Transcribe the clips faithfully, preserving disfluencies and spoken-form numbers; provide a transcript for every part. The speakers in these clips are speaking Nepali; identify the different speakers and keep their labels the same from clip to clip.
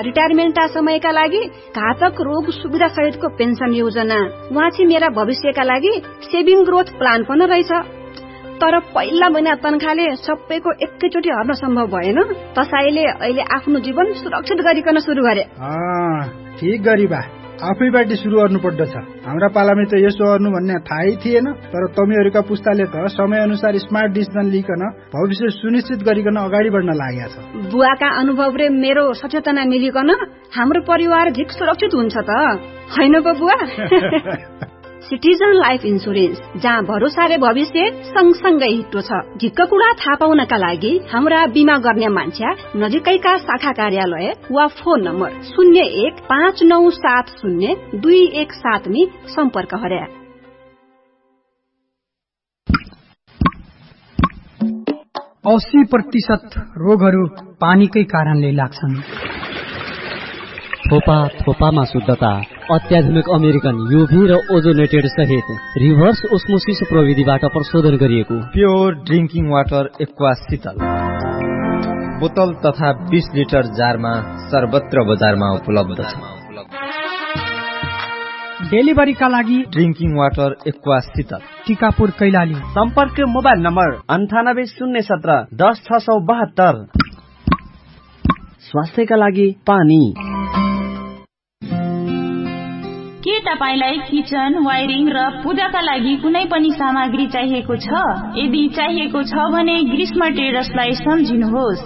Speaker 1: रिटायरमेन्टका समयका लागि घातक रोग सुविधा सहितको पेन्सन योजना, वाँची मेरा भविष्यका लागि सेभिङ ग्रोथ प्लान पनि रहेछ। तर पहिला महिना तनखाले सबैको एकैचोटि हर्न सम्भव भएन। तसाईले अहिले आफ्नो जीवन सुरक्षित गरिकन सुरु गरे।
Speaker 2: ठीक गरिबा, आफैबाट सुरु गर्नु पर्दछ। हाम्रा पालामा त यसो गर्नु भन्ने थाहै थिएन, तर तपाईहरुका पुस्ताले त समय अनुसार स्मार्ट डिसिजन लिकन भविष्य सुनिश्चित गरिकन अगाडि बढ्न लागेको छ।
Speaker 1: बुवाका अनुभव र मेरो सचेतना मिलिकन हाम्रो परिवार झिक सुरक्षित हुन्छ त हैन पो बुवा? सिटिजन लाइफ इन्सुरेन्स, जहाँ भरोसा र भविष्य सँगसँगै हिट्टो छ। झिक्क कुरा थाहा पाउनका लागि हाम्रा बिमा गर्ने मान्छे नजिकैका शाखा कार्यालय वा फोन नम्बर शून्य एक पाँच नौ सात शून्य दुई एक सातमी सम्पर्क गरे।
Speaker 3: अस्सी प्रतिशत रोगहरू पानीकै कारणले लाग्छन्।
Speaker 4: थोपा थोपामा शुद्धता, अत्याधुनिक अमेरिकन युभी र ओजोनेटेड सहित रिभर्स ओस्मोसिस प्रविधिबाट प्रशोधन गरिएको
Speaker 5: प्योर ड्रिंकिङ वाटर एक्वा शीतल बोतल तथा बीस लिटर जारमा सर्वत्र बजारमा उपलब्ध छ।
Speaker 3: डेलिभरीका लागि
Speaker 5: ड्रिंकिङ वाटर एक्वा शीतल,
Speaker 3: टिकापुर कैलाली।
Speaker 6: सम्पर्क मोबाइल नम्बर अन्ठानब्बे शून्य सत्र दस छ सौ बहत्तर। स्वास्थ्यका लागि पानी।
Speaker 7: के तपाईलाई किचन, वायरिङ र पूजाका लागि कुनै पनि सामग्री चाहिएको छ? यदि चाहिएको छ भने ग्रीष्मा ट्रेडर्सलाई सम्झिनुहोस्।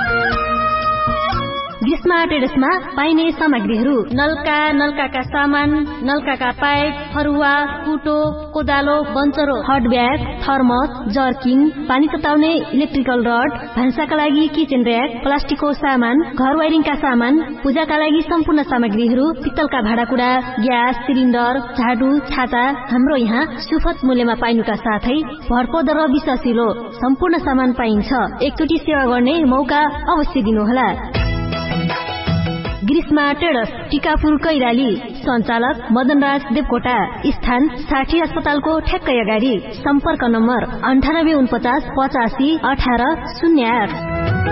Speaker 8: ग्रीष्मा ट्रेडर्समा पाइने सामग्रीहरू नलका, नलकाका सामान, नलकाका पाइप, फरुवा, कुटो, कोदालो, बन्चरो, हट ब्याग, थर्मस, जर्किन, पानी तताउने इलेक्ट्रिकल रड, भान्साका लागि किचन र्याक, प्लास्टिकको सामान, घर वायरिङका सामान, पूजाका लागि सम्पूर्ण सामग्रीहरू, पित्तलका भाँडाकुँडा, ग्यास सिलिन्डर, झाडु, छाता हाम्रो यहाँ सुपथ मूल्यमा पाइनुका साथै भरपर्दो र विश्वासिलो सम्पूर्ण सामान पाइन्छ। एकचोटि सेवा गर्ने मौका अवश्य दिनुहोला। ग्रीष्मा ट्रेडर्स, टिकापुर कैलाली। सञ्चालक मदनराज देवकोटा। स्थान साठी अस्पतालको ठ्याक्कै अगाडि। सम्पर्क नम्बर अन्ठानब्बे उनपचास पचासी अठार शून्य आठ।